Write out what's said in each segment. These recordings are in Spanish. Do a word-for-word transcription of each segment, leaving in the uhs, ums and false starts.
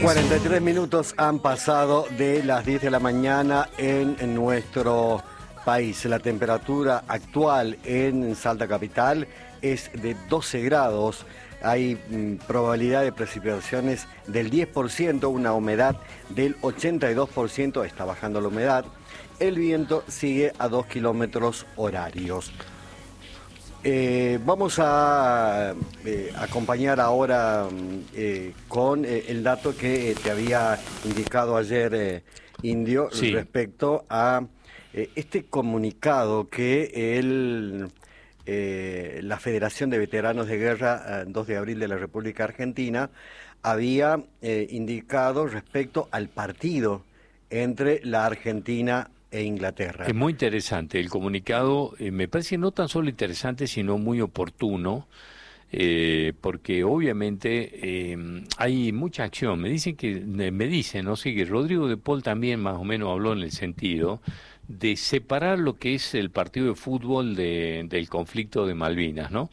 cuarenta y tres minutos han pasado de las diez de la mañana en, en nuestro país. La temperatura actual en Salta Capital es de doce grados. Hay mm, probabilidad de precipitaciones del diez por ciento, una humedad del ochenta y dos por ciento, está bajando la humedad. El viento sigue a dos kilómetros horarios. Eh, vamos a eh, acompañar ahora eh, con eh, el dato que eh, te había indicado ayer, eh, Indio, sí, respecto a eh, este comunicado que el, eh, la Federación de Veteranos de Guerra, eh, dos de abril de la República Argentina, había eh, indicado respecto al partido entre la Argentina e Inglaterra. Es muy interesante el comunicado, eh, me parece no tan solo interesante, sino muy oportuno, eh, porque obviamente eh, hay mucha acción. Me dicen que, me dicen, no sé, que Rodrigo de Paul también más o menos habló en el sentido de separar lo que es el partido de fútbol de, del conflicto de Malvinas, ¿no?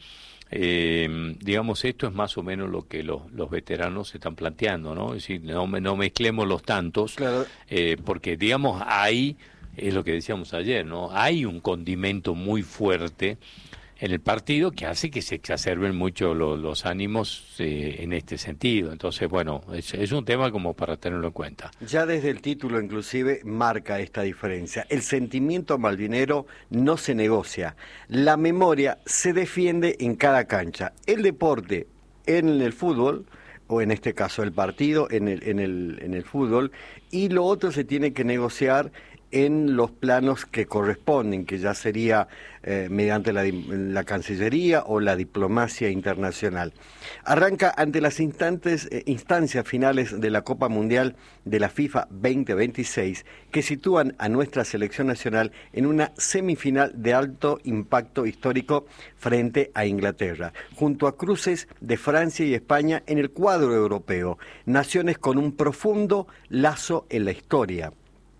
Eh, digamos, esto es más o menos lo que los, los veteranos se están planteando, ¿no? Es decir, no, no mezclemos los tantos, claro. eh, porque, digamos, hay... Es lo que decíamos ayer, ¿no? Hay un condimento muy fuerte en el partido que hace que se exacerben mucho lo, los ánimos eh, en este sentido. Entonces, bueno, es, es un tema como para tenerlo en cuenta. Ya desde el título, inclusive, marca esta diferencia. El sentimiento malvinero no se negocia. La memoria se defiende en cada cancha. El deporte en el fútbol, o en este caso el partido en el, en el, en el fútbol, y lo otro se tiene que negociar en los planos que corresponden, que ya sería eh, mediante la, la Cancillería o la diplomacia internacional. Arranca ante las instantes, eh, instancias finales de la Copa Mundial de la FIFA veinte veintiséis, que sitúan a nuestra selección nacional en una semifinal de alto impacto histórico frente a Inglaterra, junto a cruces de Francia y España en el cuadro europeo, naciones con un profundo lazo en la historia.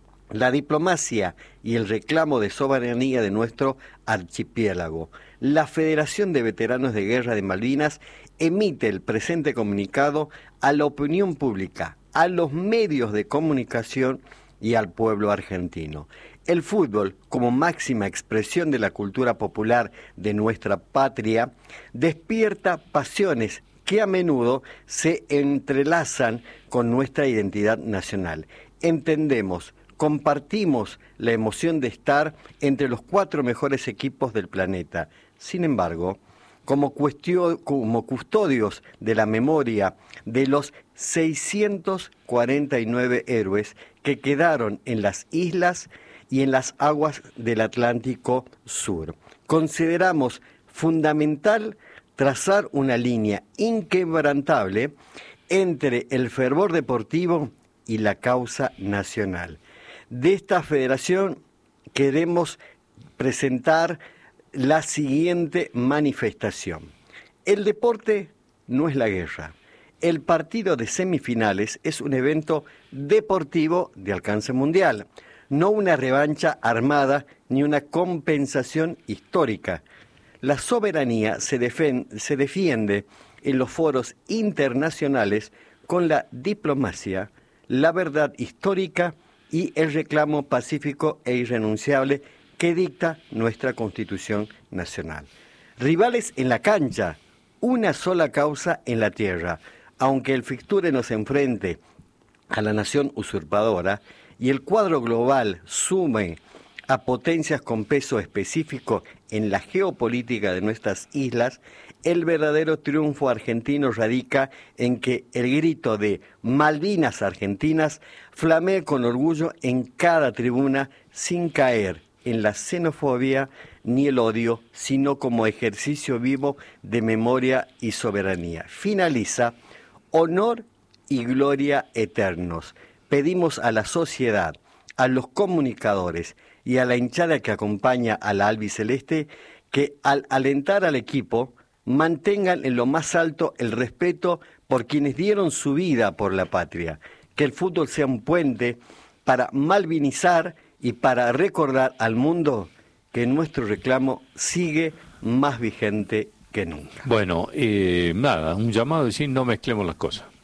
La diplomacia y el reclamo de soberanía de nuestro archipiélago. La Federación de Veteranos de Guerra de Malvinas emite el presente comunicado a la opinión pública, a los medios de comunicación y al pueblo argentino. El fútbol, como máxima expresión de la cultura popular de nuestra patria, despierta pasiones que a menudo se entrelazan con nuestra identidad nacional. Entendemos, compartimos la emoción de estar entre los cuatro mejores equipos del planeta. Sin embargo, como, cuestión, como custodios de la memoria de los seiscientos cuarenta y nueve héroes que quedaron en las islas y en las aguas del Atlántico Sur, consideramos fundamental trazar una línea inquebrantable entre el fervor deportivo y la causa nacional. De esta federación queremos presentar la siguiente manifestación. El deporte no es la guerra. El partido de semifinales es un evento deportivo de alcance mundial, no una revancha armada ni una compensación histórica. La soberanía se, defen- se defiende en los foros internacionales con la diplomacia, la verdad histórica y el reclamo pacífico e irrenunciable que dicta nuestra Constitución Nacional. Rivales en la cancha, una sola causa en la tierra. Aunque el fixture nos enfrente a la nación usurpadora y el cuadro global sume a potencias con peso específico en la geopolítica de nuestras islas, el verdadero triunfo argentino radica en que el grito de Malvinas Argentinas flamee con orgullo en cada tribuna sin caer en la xenofobia ni el odio, sino como ejercicio vivo de memoria y soberanía. Finaliza, honor y gloria eternos. Pedimos a la sociedad, a los comunicadores y a la hinchada que acompaña a la albiceleste que al alentar al equipo mantengan en lo más alto el respeto por quienes dieron su vida por la patria. Que el fútbol sea un puente para malvinizar y para recordar al mundo que nuestro reclamo sigue más vigente que nunca. Bueno, eh, nada, un llamado a decir no mezclemos las cosas.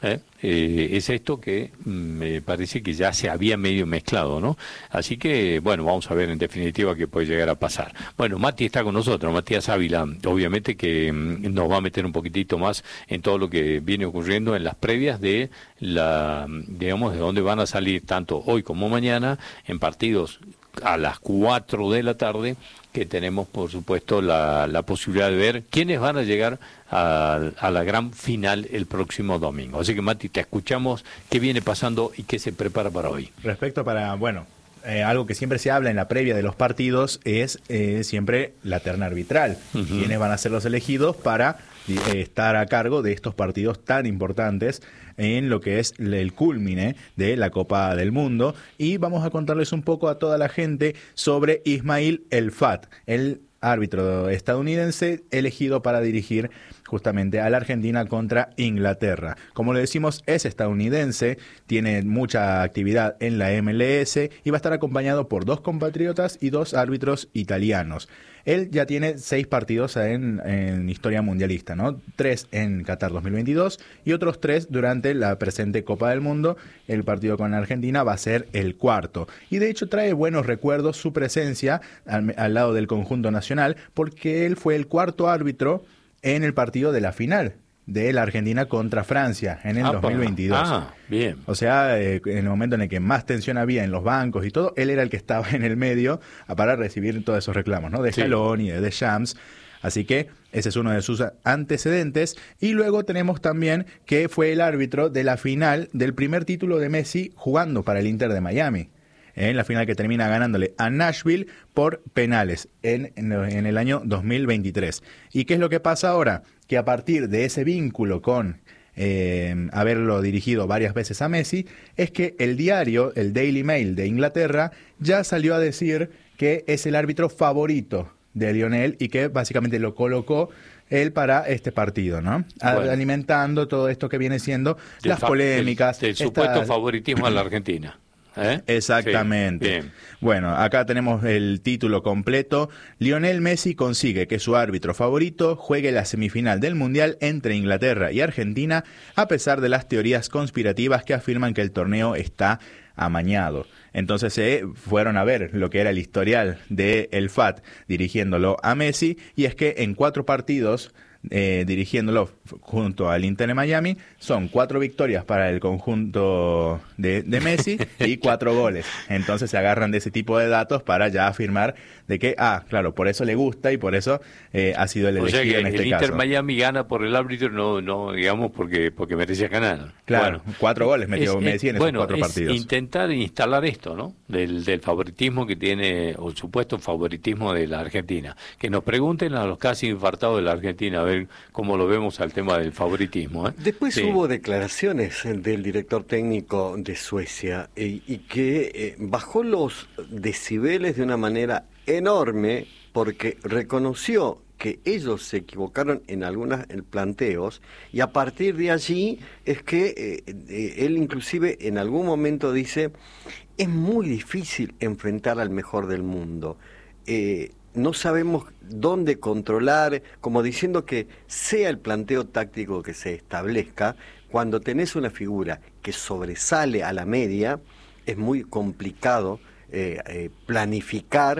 ¿eh? Eh, es esto que me parece que ya se había medio mezclado, ¿no? Así que, bueno, vamos a ver en definitiva qué puede llegar a pasar. Bueno, Mati está con nosotros, Matías Ávila, obviamente que mm, nos va a meter un poquitito más en todo lo que viene ocurriendo en las previas de la, digamos, de dónde van a salir tanto hoy como mañana en partidos a las cuatro de la tarde, que tenemos por supuesto la, la posibilidad de ver quiénes van a llegar a, a la gran final el próximo domingo. Así que Mati, te escuchamos, qué viene pasando y qué se prepara para hoy. Respecto para, bueno, eh, algo que siempre se habla en la previa de los partidos es eh, siempre la terna arbitral. Uh-huh. Quiénes van a ser los elegidos para eh, estar a cargo de estos partidos tan importantes en lo que es el cúlmine de la Copa del Mundo, y vamos a contarles un poco a toda la gente sobre Ismail El Fat, el árbitro estadounidense elegido para dirigir justamente a la Argentina contra Inglaterra. Como le decimos, es estadounidense, tiene mucha actividad en la M L S y va a estar acompañado por dos compatriotas y dos árbitros italianos. Él ya tiene seis partidos en, en historia mundialista, ¿no? Tres en Qatar dos mil veintidós y otros tres durante la presente Copa del Mundo. El partido con Argentina va a ser el cuarto. Y de hecho trae buenos recuerdos su presencia al, al lado del conjunto nacional, porque él fue el cuarto árbitro en el partido de la final de la Argentina contra Francia en el ah, dos mil veintidós. Ah, bien. O sea, eh, en el momento en el que más tensión había en los bancos y todo, él era el que estaba en el medio para recibir todos esos reclamos, ¿no? De Scaloni, sí, de Deschamps. Así que ese es uno de sus antecedentes. Y luego tenemos también que fue el árbitro de la final del primer título de Messi jugando para el Inter de Miami, en la final que termina ganándole a Nashville por penales en, en, en el año dos mil veintitrés. ¿Y qué es lo que pasa ahora? Que a partir de ese vínculo con eh, haberlo dirigido varias veces a Messi, es que el diario, el Daily Mail de Inglaterra, ya salió a decir que es el árbitro favorito de Lionel y que básicamente lo colocó él para este partido, ¿no? Bueno. Alimentando todo esto que viene siendo de las fa- polémicas. El, el supuesto esta... favoritismo a la Argentina. ¿Eh? Exactamente. Sí, bien. Bueno, acá tenemos el título completo. Lionel Messi consigue que su árbitro favorito juegue la semifinal del Mundial entre Inglaterra y Argentina, a pesar de las teorías conspirativas que afirman que el torneo está amañado. Entonces se eh, fueron a ver lo que era el historial de El Fat dirigiéndolo a Messi, y es que en cuatro partidos Eh, dirigiéndolo junto al Inter de Miami, son cuatro victorias para el conjunto de, de Messi y cuatro goles. Entonces se agarran de ese tipo de datos para ya afirmar de que, ah, claro, por eso le gusta y por eso eh, ha sido el elegido, o sea que en este el caso. El Inter Miami gana por el árbitro, no, no digamos porque porque merecía ganar. Claro, bueno, cuatro goles metió es, Messi en esos bueno, cuatro es partidos. Intentar instalar esto, ¿no? Del, del favoritismo que tiene, o el supuesto favoritismo de la Argentina. Que nos pregunten a los casi infartados de la Argentina a ver cómo lo vemos al tema del favoritismo, ¿eh? Después sí. hubo declaraciones del director técnico de Suecia y, y que eh, bajó los decibeles de una manera enorme, porque reconoció que ellos se equivocaron en algunos planteos, y a partir de allí es que eh, eh, él inclusive en algún momento dice: es muy difícil enfrentar al mejor del mundo. Eh, no sabemos dónde controlar, como diciendo que sea el planteo táctico que se establezca, cuando tenés una figura que sobresale a la media, es muy complicado eh, eh, planificar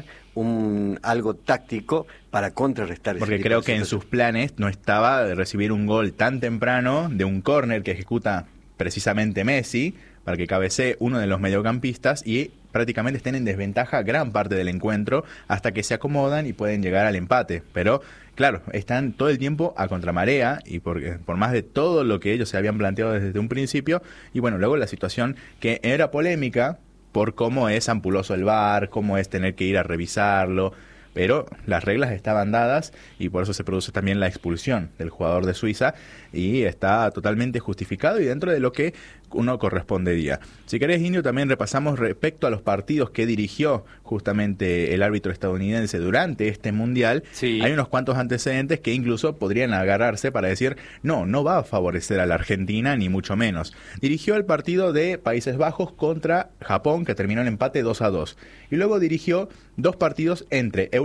un algo táctico para contrarrestar. Porque creo que en sus planes no estaba de recibir un gol tan temprano de un córner que ejecuta precisamente Messi, para que cabecee uno de los mediocampistas y prácticamente estén en desventaja gran parte del encuentro hasta que se acomodan y pueden llegar al empate. Pero claro, están todo el tiempo a contramarea, y por, por más de todo lo que ellos se habían planteado desde un principio, y bueno, luego la situación que era polémica por cómo es ampuloso el V A R, cómo es tener que ir a revisarlo, pero las reglas estaban dadas y por eso se produce también la expulsión del jugador de Suiza, y está totalmente justificado y dentro de lo que uno correspondería. Si querés, Indio, también repasamos respecto a los partidos que dirigió justamente el árbitro estadounidense durante este Mundial. Sí. Hay unos cuantos antecedentes que incluso podrían agarrarse para decir, no, no va a favorecer a la Argentina, ni mucho menos. Dirigió el partido de Países Bajos contra Japón, que terminó en empate dos a dos. Y luego dirigió dos partidos entre Europa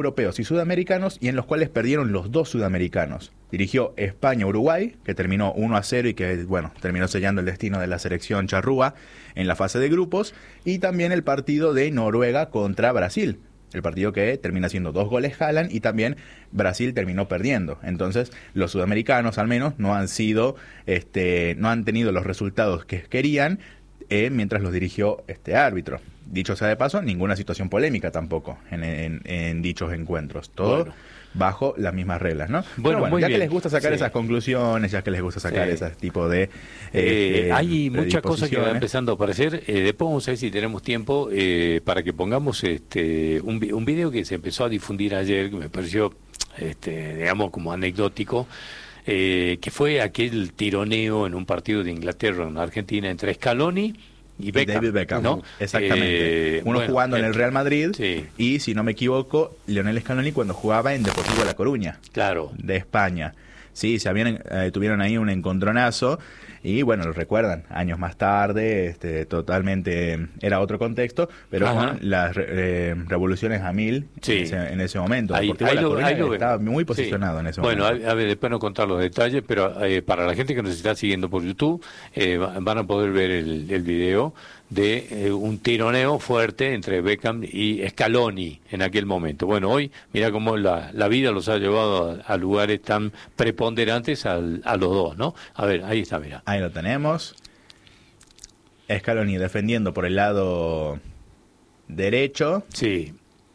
europeos y sudamericanos, y en los cuales perdieron los dos sudamericanos. Dirigió España-Uruguay, que terminó uno a cero y que, bueno, terminó sellando el destino de la selección charrúa en la fase de grupos, y también el partido de Noruega contra Brasil, el partido que termina siendo dos goles Haaland, y también Brasil terminó perdiendo. Entonces, los sudamericanos al menos no han sido, este, no han tenido los resultados que querían eh, mientras los dirigió este árbitro. Dicho sea de paso, ninguna situación polémica tampoco en, en, en dichos encuentros. Todo bueno, bajo las mismas reglas, ¿no? Bueno, bueno muy ya bien. que les gusta sacar sí. esas conclusiones, ya que les gusta sacar sí. ese tipo de... Eh, eh, hay de muchas cosas que van empezando a aparecer. Eh, después vamos a ver si tenemos tiempo eh, para que pongamos este un, un video que se empezó a difundir ayer, que me pareció, este, digamos, como anecdótico. Eh, que fue aquel tironeo en un partido de Inglaterra en Argentina entre Scaloni y Beckham, David Beckham, ¿no? Exactamente. Eh, Uno bueno, jugando en el Real Madrid sí. y, si no me equivoco, Lionel Scaloni cuando jugaba en Deportivo La Coruña, claro, de España. Sí, se habían, eh, tuvieron ahí un encontronazo y, bueno, lo recuerdan, años más tarde, este, totalmente era otro contexto, pero Ajá. con las eh, revoluciones a mil sí. en, ese, en ese momento. Ahí, Deportivo ahí La lo, Coruña ahí lo estaba muy posicionado sí. en ese bueno, momento. Bueno, a, a ver, después no contar los detalles, pero eh, para la gente que nos está siguiendo por YouTube, eh, van a poder ver el, el video de eh, un tironeo fuerte entre Beckham y Scaloni en aquel momento. Bueno, hoy, mira cómo la, la vida los ha llevado a, a lugares tan preponderantes al, a los dos, ¿no? A ver, ahí está, mira. Ahí lo tenemos. Scaloni defendiendo por el lado derecho. Sí.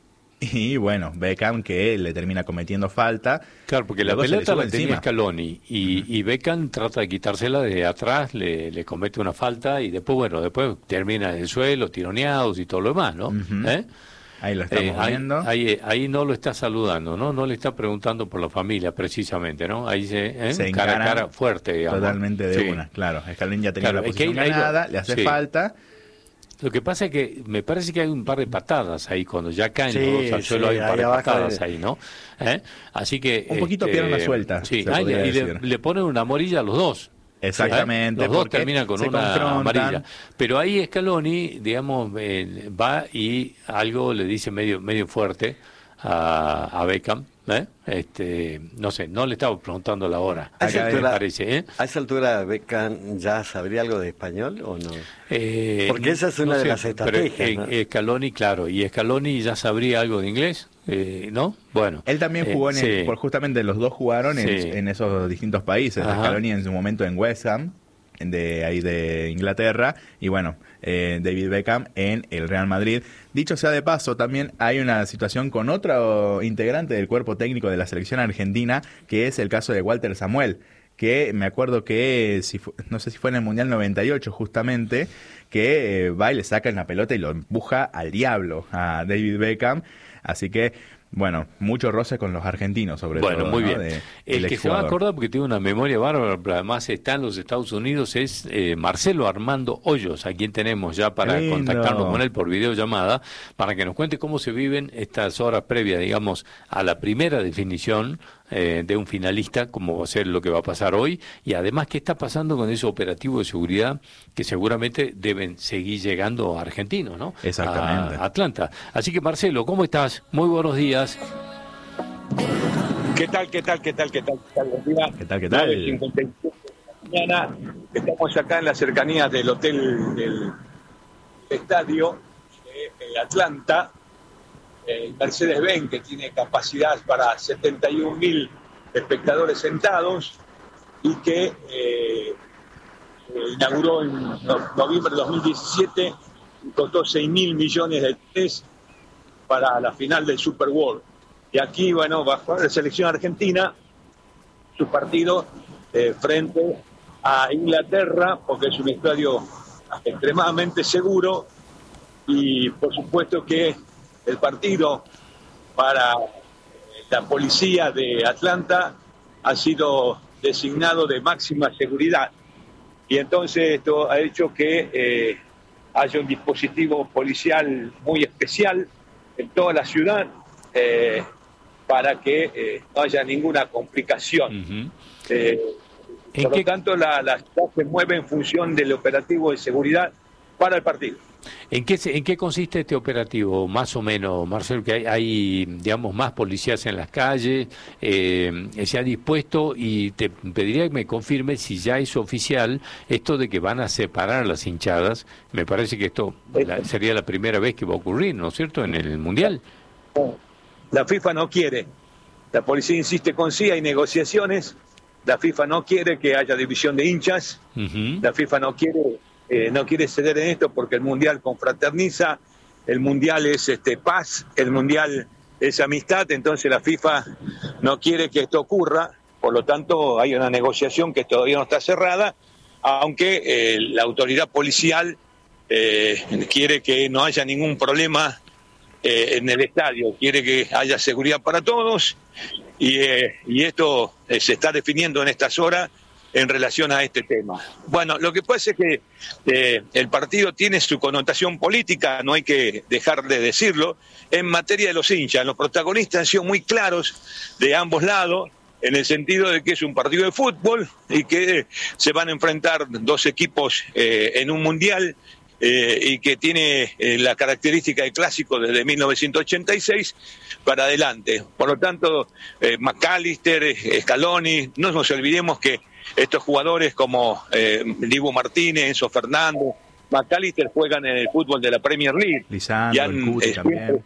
Y bueno, Beckham que le termina cometiendo falta. Claro, porque la Luego pelota la encima. tenía Scaloni y, y Beckham trata de quitársela de atrás, le, le comete una falta y después, bueno, después termina en el suelo, tironeados y todo lo demás, ¿no? Uh-huh. ¿Eh? Ahí lo estamos eh, viendo. Ahí, ahí, ahí no lo está saludando, ¿no? No le está preguntando por la familia, precisamente, ¿no? Ahí se, ¿eh? se cara a cara fuerte, digamos. Totalmente de sí. una, claro. Scaloni ya tenía claro, la posición es que ahí, ganada, ahí lo, le hace sí. falta. Lo que pasa es que me parece que hay un par de patadas ahí, cuando ya caen sí, los dos al suelo, sí, hay un par de patadas de... ahí, ¿no? ¿Eh? Así que... Un poquito este, pierna suelta. Sí, se ah, y decir. le, le ponen una amarilla a los dos. Exactamente. ¿Eh? Los dos terminan con una confrontan. amarilla. Pero ahí Scaloni, digamos, eh, va y algo le dice medio medio fuerte a, a Beckham. ¿Eh? Este, no sé, no le estaba preguntando la hora. A esa, me altura, parece, ¿eh? ¿A esa altura Beckham ya sabría algo de español o no? Eh, Porque esa es una no de sé, las estrategias. Pero, ¿no? eh, Scaloni, claro, y Scaloni ya sabría algo de inglés, eh, ¿no? Bueno. Él también jugó, en eh, el, sí. por justamente los dos jugaron en, Sí. en esos distintos países. Ajá. Scaloni en su momento en West Ham, de ahí de Inglaterra, y bueno, eh, David Beckham en el Real Madrid. Dicho sea de paso, también hay una situación con otro integrante del cuerpo técnico de la selección argentina, que es el caso de Walter Samuel, que me acuerdo que, si fue, no sé si fue en el Mundial noventa y ocho justamente, que eh, va y le saca en la pelota y lo empuja al diablo a David Beckham, así que bueno, mucho roce con los argentinos, sobre bueno, todo. muy ¿no? bien. De, el que se va a acordar, porque tiene una memoria bárbara, pero además está en los Estados Unidos, es eh, Marcelo Armando Hoyos, a quien tenemos ya para contactarnos con él por videollamada, para que nos cuente cómo se viven estas horas previas, digamos, a la primera definición eh, de un finalista, cómo va a ser lo que va a pasar hoy, y además qué está pasando con ese operativo de seguridad que seguramente deben seguir llegando a argentinos, ¿no? Exactamente. A Atlanta. Así que, Marcelo, ¿cómo estás? Muy buenos días. ¿Qué tal, qué tal, qué tal, qué tal? ¿Qué tal? Buen día. ¿Qué tal, qué tal? nueve cincuenta y siete de la mañana. Estamos acá en las cercanías del hotel del estadio de Atlanta. El Mercedes-Benz, que tiene capacidad para setenta y un mil espectadores sentados y que eh, inauguró en noviembre de dos mil diecisiete y costó seis mil millones de dólares para la final del Super Bowl. Y aquí, bueno, va a jugar la selección argentina su partido eh, frente a Inglaterra, porque es un estadio extremadamente seguro y por supuesto que el partido para la policía de Atlanta ha sido designado de máxima seguridad. Y entonces esto ha hecho que eh, haya un dispositivo policial muy especial en toda la ciudad, eh, para que eh, no haya ninguna complicación. Uh-huh. eh, por qué... lo tanto, la, la ciudad se mueve en función del operativo de seguridad para el partido. ¿En qué, se- en qué consiste este operativo, más o menos, Marcelo? Que hay, hay, digamos, más policías en las calles, eh, se ha dispuesto, y te pediría que me confirme si ya es oficial esto de que van a separar las hinchadas. Me parece que esto la- sería la primera vez que va a ocurrir, ¿no es cierto?, en el Mundial. La FIFA no quiere. La policía insiste con sí, hay negociaciones. La FIFA no quiere que haya división de hinchas. Ujú. La FIFA no quiere, eh, no quiere ceder en esto porque el Mundial confraterniza, el Mundial es este, paz, el Mundial es amistad, entonces la FIFA no quiere que esto ocurra, por lo tanto hay una negociación que todavía no está cerrada, aunque eh, la autoridad policial eh, quiere que no haya ningún problema eh, en el estadio, quiere que haya seguridad para todos, y, eh, y esto eh, se está definiendo en estas horas en relación a este tema. Bueno, lo que pasa es que eh, el partido tiene su connotación política, no hay que dejar de decirlo, en materia de los hinchas. Los protagonistas han sido muy claros de ambos lados, en el sentido de que es un partido de fútbol y que se van a enfrentar dos equipos eh, en un mundial, eh, y que tiene eh, la característica de clásico desde mil novecientos ochenta y seis para adelante. Por lo tanto, eh, McAllister, eh, Scaloni, no nos olvidemos que estos jugadores como eh, Dibu Martínez, Enzo Fernández, McAllister juegan en el fútbol de la Premier League. Lisandro, y han, el Cuti eh, también.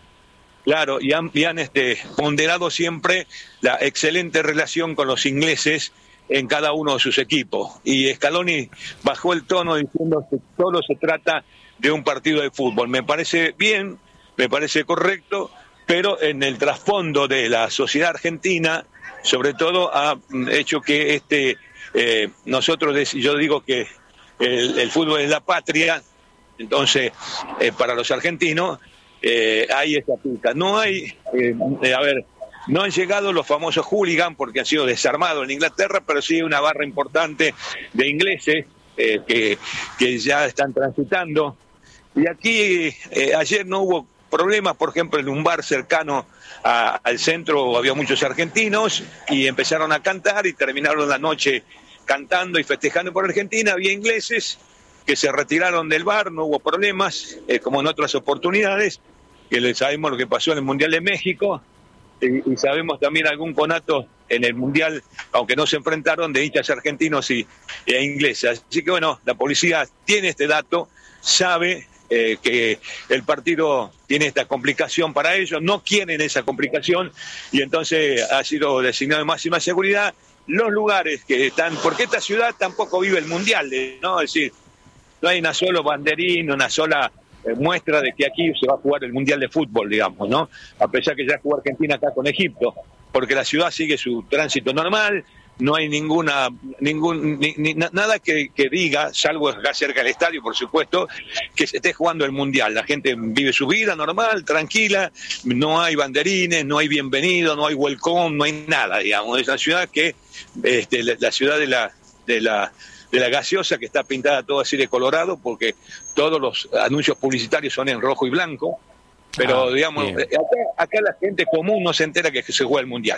Claro, y han, y han este, ponderado siempre la excelente relación con los ingleses en cada uno de sus equipos. Y Scaloni bajó el tono diciendo que solo se trata de un partido de fútbol. Me parece bien, me parece correcto, pero en el trasfondo de la sociedad argentina, sobre todo, ha hecho que este eh, nosotros, yo digo que el, el fútbol es la patria, entonces eh, para los argentinos eh, hay esa pica. No hay, eh, a ver, no han llegado los famosos hooligans porque han sido desarmados en Inglaterra, pero sí una barra importante de ingleses eh, que, que ya están transitando. Y aquí eh, ayer no hubo problemas, por ejemplo, en un bar cercano a, al centro había muchos argentinos y empezaron a cantar y terminaron la noche cantando y festejando por Argentina. Había ingleses que se retiraron del bar, no hubo problemas, eh, como en otras oportunidades, que sabemos lo que pasó en el Mundial de México, y, y sabemos también algún conato en el Mundial, aunque no se enfrentaron, de hinchas argentinos y, e ingleses. Así que bueno, la policía tiene este dato, sabe eh, que el partido tiene esta complicación para ellos, no quieren esa complicación, y entonces ha sido designado de máxima seguridad los lugares que están, porque esta ciudad tampoco vive el Mundial, ¿no? Es decir, no hay una sola banderín, una sola eh, muestra de que aquí se va a jugar el Mundial de Fútbol, digamos, ¿no? A pesar que ya jugó Argentina acá con Egipto, porque la ciudad sigue su tránsito normal, no hay ninguna, ningún, ni, ni, nada que, que diga, salvo acá cerca del estadio, por supuesto, que se esté jugando el Mundial. La gente vive su vida normal, tranquila, no hay banderines, no hay bienvenido, no hay welcome, no hay nada, digamos. Es una ciudad que, este, la, la ciudad de la, de la de la gaseosa, que está pintada todo así de colorado, porque todos los anuncios publicitarios son en rojo y blanco, pero ah, digamos, acá, acá la gente común no se entera que se juega el Mundial.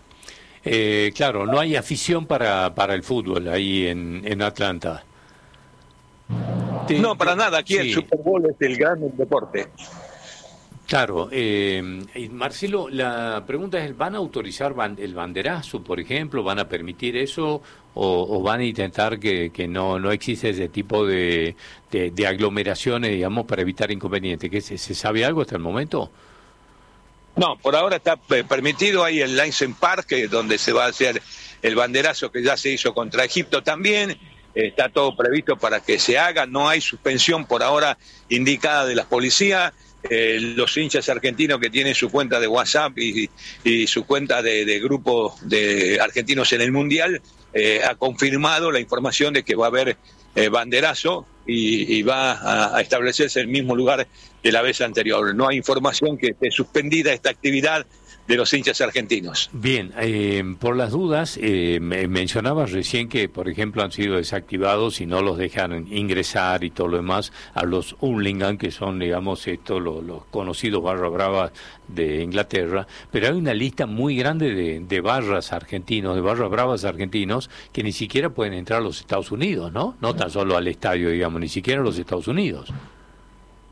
Eh, claro, no hay afición para, para el fútbol ahí en, en Atlanta. Te, no, para nada, aquí sí. El Super Bowl es el gran deporte. Claro, eh, Marcelo, la pregunta es, ¿van a autorizar ban el banderazo, por ejemplo? ¿Van a permitir eso o, o van a intentar que, que no, no existe ese tipo de, de, de aglomeraciones, digamos, para evitar inconvenientes? ¿Qué, se, ¿Se sabe algo hasta el momento? No, por ahora está permitido, hay el Lions Park, donde se va a hacer el banderazo que ya se hizo contra Egipto también. Está todo previsto para que se haga, no hay suspensión por ahora indicada de las policías. Eh, los hinchas argentinos que tienen su cuenta de WhatsApp y, y su cuenta de, de grupo de argentinos en el Mundial, eh, ha confirmado la información de que va a haber eh, banderazo y, y va a, a establecerse el mismo lugar que la vez anterior. No hay información que esté suspendida esta actividad de los hinchas argentinos. Bien, eh, por las dudas, eh, me mencionabas recién que, por ejemplo, han sido desactivados y no los dejan ingresar y todo lo demás a los hooligans, que son, digamos, estos los, los conocidos barras bravas de Inglaterra, pero hay una lista muy grande de, de barras argentinos, de barras bravas argentinos, que ni siquiera pueden entrar a los Estados Unidos, ¿no? No tan solo al estadio, digamos, ni siquiera a los Estados Unidos.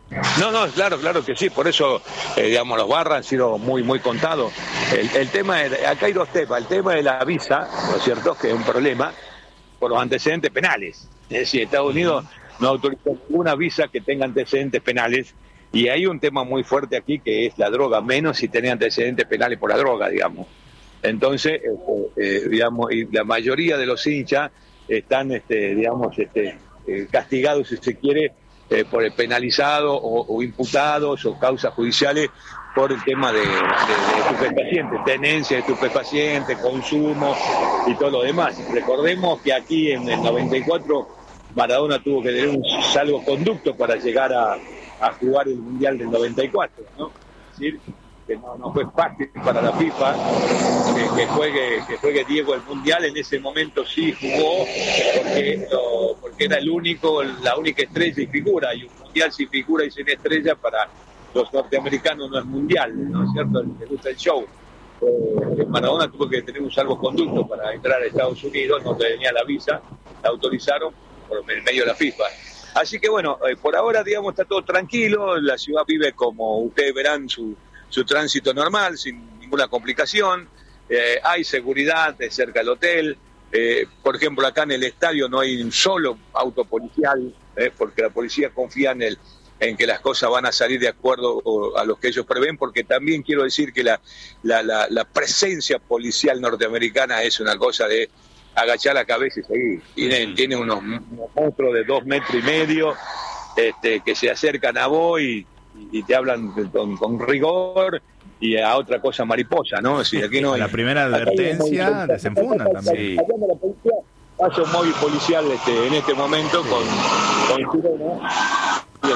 No, no, claro, claro que sí, por eso, eh, digamos, los barras han sido muy, muy contados. El, el tema, de, acá hay dos temas, el tema de la visa, ¿no es cierto?, que es un problema por los antecedentes penales. Es decir, Estados Unidos no autoriza ninguna visa que tenga antecedentes penales, y hay un tema muy fuerte aquí que es la droga, menos si tenía antecedentes penales por la droga, digamos. Entonces, eh, eh, digamos, y la mayoría de los hinchas están, este, digamos, este, eh, castigados, si se quiere, eh, por el penalizado o, o imputados o causas judiciales por el tema de, de, de estupefacientes, tenencia de estupefacientes, consumo y todo lo demás. Recordemos que aquí en el noventa y cuatro Maradona tuvo que tener un salvoconducto para llegar a, a jugar el Mundial del noventa y cuatro, ¿no? Es decir, que no, no fue fácil para la FIFA que, que juegue que juegue Diego el Mundial. En ese momento sí jugó porque, lo, porque era el único la única estrella y figura, y un Mundial sin figura y sin estrella para los norteamericanos no es Mundial, ¿no es cierto? Les gusta el show. Eh, Maradona tuvo que tener un salvoconducto para entrar a Estados Unidos, no tenía la visa, la autorizaron por el medio de la FIFA. Así que bueno, eh, por ahora, digamos, está todo tranquilo, la ciudad vive, como ustedes verán, su su tránsito normal, sin ninguna complicación. Eh, hay seguridad de cerca del hotel. Eh, por ejemplo, acá en el estadio no hay un solo auto policial, eh, porque la policía confía en, el, en que las cosas van a salir de acuerdo a lo que ellos prevén, porque también quiero decir que la, la, la, la presencia policial norteamericana es una cosa de agachar la cabeza y seguir. Tiene, tiene unos, unos monstruos de dos metros y medio este, que se acercan a vos y y te hablan con, con rigor, y a otra cosa mariposa, ¿no? Es decir, aquí no hay, la primera advertencia desenfundan también. Acá la policía pasa un móvil policial este, en este momento con, con sirena. Y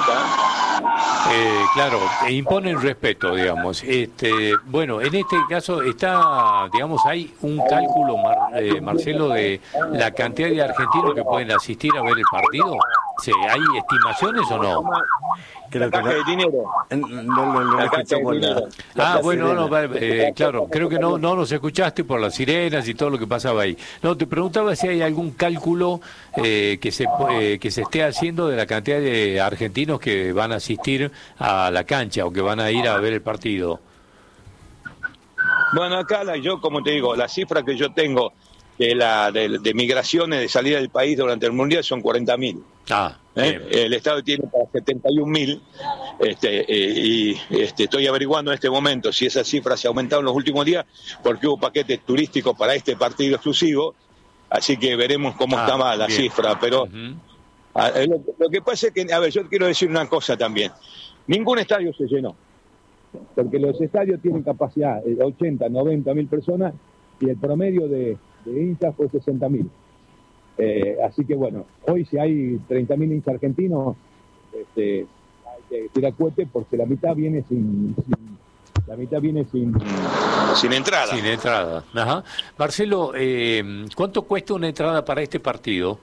está. Eh, claro, e imponen respeto, digamos. Este, bueno, en este caso está, digamos, hay un cálculo, Mar, eh, Marcelo, de la cantidad de argentinos que pueden asistir a ver el partido. Sí, ¿hay estimaciones o no? Creo que no. De dinero. No, no, no, no escuchamos nada. Ah, bueno, no, eh, claro, creo que no, no nos escuchaste por las sirenas y todo lo que pasaba ahí. No, te preguntaba si hay algún cálculo eh, que se eh, que se esté haciendo de la cantidad de argentinos que van a asistir a la cancha o que van a ir a ver el partido. Bueno, acá la, yo, como te digo, la cifra que yo tengo de, la, de, de migraciones, de salida del país durante el Mundial son cuarenta mil. Ah, ¿Eh? El Estado tiene para setenta y un mil, este, eh, y este, estoy averiguando en este momento si esa cifra se ha aumentado en los últimos días, porque hubo paquetes turísticos para este partido exclusivo, así que veremos cómo ah, está la bien. cifra. Pero uh-huh. a, lo, lo que pasa es que, a ver, yo quiero decir una cosa también, ningún estadio se llenó, porque los estadios tienen capacidad de ochenta, noventa mil personas, y el promedio de, de hinchas fue sesenta mil. Eh, así que bueno, hoy si hay treinta mil hinchas argentinos, este, hay que tirar cohete porque la mitad viene sin, sin la mitad viene sin sin entrada. Sin entrada. Ajá. Marcelo, eh, ¿cuánto cuesta una entrada para este partido?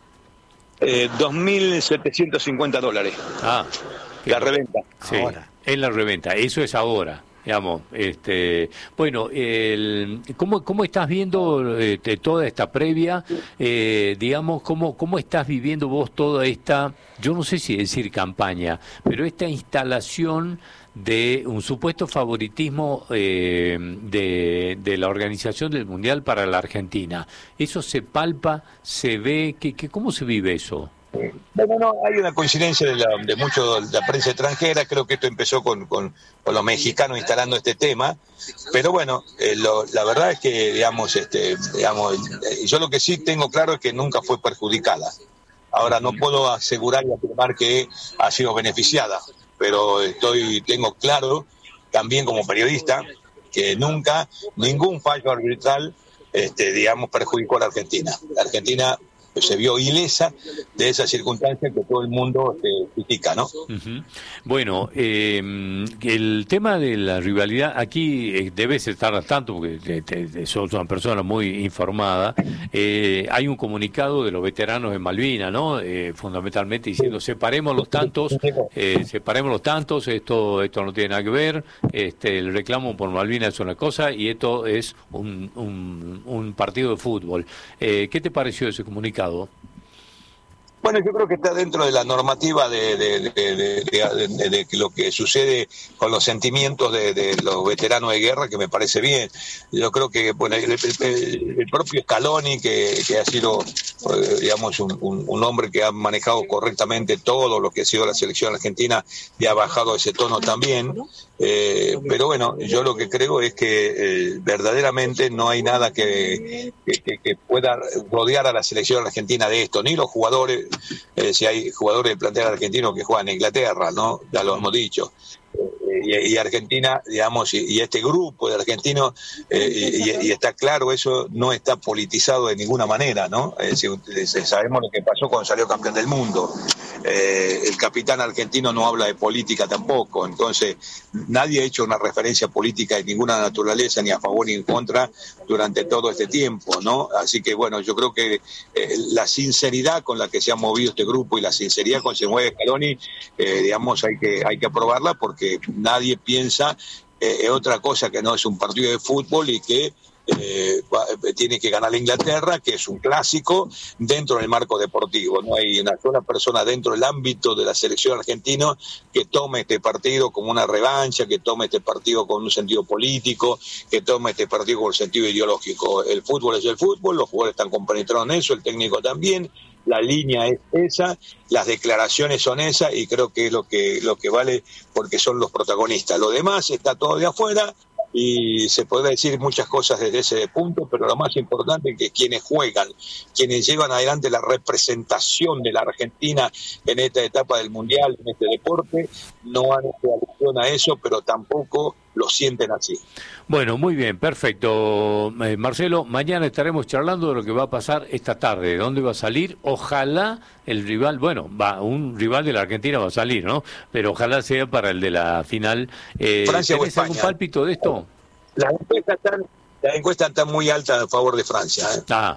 Eh, dos mil setecientos cincuenta dólares. Ah, la reventa. Sí, ahora. En la reventa, eso es ahora. Digamos, este, bueno, el, ¿cómo, ¿cómo estás viendo este, toda esta previa? Eh, digamos, ¿cómo, ¿cómo estás viviendo vos toda esta, yo no sé si decir campaña, pero esta instalación de un supuesto favoritismo eh, de, de la organización del Mundial para la Argentina? ¿Eso se palpa, se ve? ¿Qué, qué, ¿Cómo se vive eso? Bueno, no, hay una coincidencia de, la, de mucho de la prensa extranjera. Creo que esto empezó con, con, con los mexicanos instalando este tema, pero bueno, eh, lo, la verdad es que, digamos, este, digamos, eh, yo lo que sí tengo claro es que nunca fue perjudicada. Ahora no puedo asegurar y afirmar que ha sido beneficiada, pero estoy tengo claro también como periodista que nunca ningún fallo arbitral, este, digamos, perjudicó a la Argentina. La Argentina se vio ilesa de esa circunstancia que todo el mundo eh, critica, ¿no? Uh-huh. Bueno, eh, el tema de la rivalidad, aquí eh, debes estar al tanto, porque te, te, sos una persona muy informada. Eh, hay un comunicado de los veteranos de Malvinas, ¿no? Eh, fundamentalmente diciendo, separemos los tantos, eh, separemos los tantos, esto esto no tiene nada que ver, este el reclamo por Malvinas es una cosa y esto es un, un, un partido de fútbol. Eh, ¿Qué te pareció ese comunicado? Bueno, yo creo que está dentro de la normativa de, de, de, de, de, de, de lo que sucede con los sentimientos de, de los veteranos de guerra, que me parece bien. Yo creo que bueno, el, el, el propio Scaloni, que, que ha sido, digamos, un, un, un hombre que ha manejado correctamente todo lo que ha sido la selección argentina y ha bajado ese tono también. Eh, pero bueno, yo lo que creo es que eh, verdaderamente no hay nada que, que, que pueda rodear a la selección argentina de esto, ni los jugadores, eh, si hay jugadores del plantel argentino que juegan en Inglaterra, ¿no? Ya lo hemos dicho. Y, y Argentina, digamos, y, y este grupo de argentinos, eh, y, y está claro, eso no está politizado de ninguna manera, ¿no? Es decir, sabemos lo que pasó cuando salió campeón del mundo. Eh, el capitán argentino no habla de política tampoco, entonces nadie ha hecho una referencia política de ninguna naturaleza, ni a favor ni en contra, durante todo este tiempo, ¿no? Así que bueno, yo creo que eh, la sinceridad con la que se ha movido este grupo y la sinceridad con que se mueve Scaloni, eh, digamos, hay que, hay que aprobarla, porque nadie piensa eh, otra cosa que no es un partido de fútbol y que Eh, tiene que ganar la Inglaterra, que es un clásico dentro del marco deportivo. No hay una sola persona dentro del ámbito de la selección argentina que tome este partido como una revancha, que tome este partido con un sentido político, que tome este partido con un sentido ideológico. El fútbol es el fútbol, los jugadores están compenetrados en eso, el técnico también, la línea es esa, las declaraciones son esas, y creo que es lo que, lo que vale, porque son los protagonistas. Lo demás está todo de afuera, y se puede decir muchas cosas desde ese punto, pero lo más importante es que quienes juegan, quienes llevan adelante la representación de la Argentina en esta etapa del Mundial, en este deporte, no han hecho alusión a eso, pero tampoco lo sienten así. Bueno, muy bien, perfecto. Eh, Marcelo, mañana estaremos charlando de lo que va a pasar esta tarde, de dónde va a salir. Ojalá el rival, bueno, va un rival de la Argentina va a salir, ¿no? Pero ojalá sea para el de la final. Eh, Francia o ¿Tenés España. algún pálpito de esto? Las encuestas están, las encuestas están muy altas a favor de Francia, ¿eh? Ah.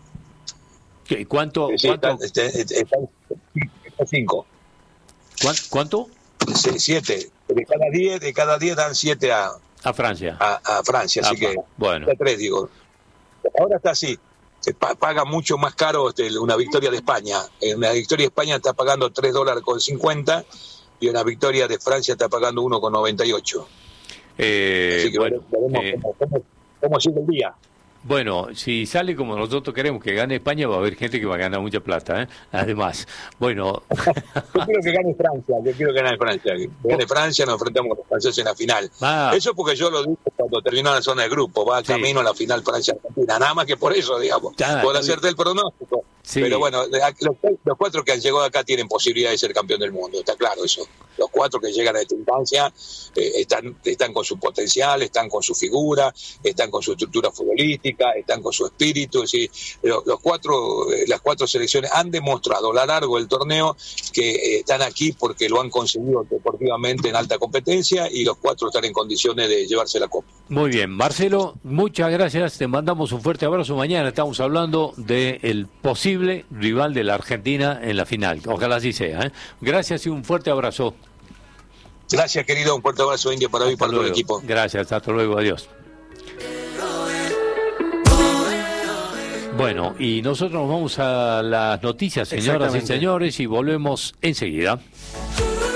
¿Qué, ¿Cuánto? Sí, ¿Cuánto? están, están, están cinco. ¿Cuánto? ¿Cuánto? Sí, siete. De cada diez, de cada diez dan siete a, A Francia. a, a Francia, así Ah, que bueno. a tres, digo. Ahora está así. Se pa- paga mucho más caro este, una victoria de España. En una victoria de España está pagando tres dólares con cincuenta y una victoria de Francia está pagando uno con noventa y ocho. Eh, Así que bueno, veremos eh, cómo, cómo, cómo sigue el día. Bueno, si sale como nosotros queremos que gane España, va a haber gente que va a ganar mucha plata, ¿eh? Además, bueno... Yo quiero que gane Francia, yo quiero que gane Francia. Que gane Francia, nos enfrentamos con los franceses en la final. Ah. Eso porque yo lo dije cuando terminó la zona de grupo, va Sí. camino a la final Francia-Argentina, nada más que por eso, digamos, Ah, por está hacerte bien. el pronóstico. Sí. Pero bueno, los, los cuatro que han llegado acá tienen posibilidad de ser campeón del mundo, está claro eso. Los cuatro que llegan a esta instancia eh, están, están con su potencial, están con su figura, están con su estructura futbolística, están con su espíritu. Es decir, los, los cuatro, eh, las cuatro selecciones han demostrado a lo largo del torneo que eh, están aquí porque lo han conseguido deportivamente en alta competencia, y los cuatro están en condiciones de llevarse la copa. Muy bien, Marcelo, muchas gracias, te mandamos un fuerte abrazo. Mañana estamos hablando del posible rival de la Argentina en la final, ojalá así sea, ¿eh? Gracias y un fuerte abrazo. Gracias, querido, un fuerte abrazo, India, para hoy y Hasta para todo el luego. equipo. Gracias, hasta luego, adiós. Bueno, y nosotros nos vamos a las noticias, señoras y Exactamente. señores, y volvemos enseguida.